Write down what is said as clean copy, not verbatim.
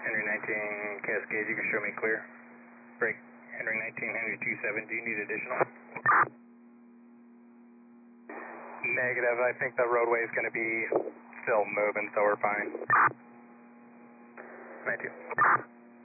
Henry 19 Cascade, you can show me clear. Break. Henry 19, Henry 27, do you need additional? Negative, I think the roadway is going to be still moving, so we're fine. 92.